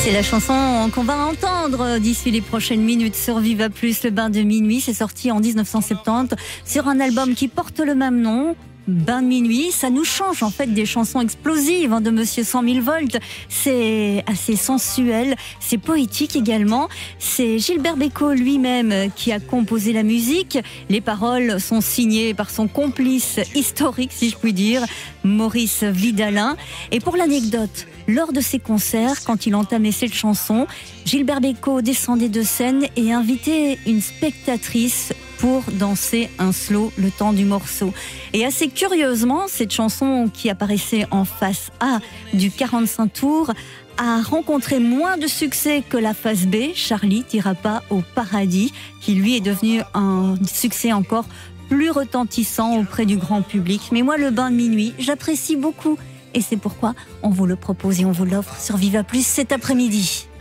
C'est la chanson qu'on va entendre d'ici les prochaines minutes sur Viva Plus, le bain de minuit. C'est sorti en 1970 sur un album qui porte le même nom. Bain de minuit, ça nous change en fait des chansons explosives de Monsieur 100 000 volts. C'est assez sensuel, c'est poétique également. C'est Gilbert Bécaud lui-même qui a composé la musique. Les paroles sont signées par son complice historique, si je puis dire, Maurice Vidalin. Et pour l'anecdote, lors de ses concerts, quand il entamait cette chanson, Gilbert Bécaud descendait de scène et invitait une spectatrice pour danser un slow le temps du morceau. Et assez curieusement, cette chanson qui apparaissait en face A du 45 tours a rencontré moins de succès que la face B, Charlie t'ira pas au paradis, qui lui est devenu un succès encore plus retentissant auprès du grand public. Mais moi, le bain de minuit, j'apprécie beaucoup. Et c'est pourquoi on vous le propose et on vous l'offre sur Viva Plus cet après-midi.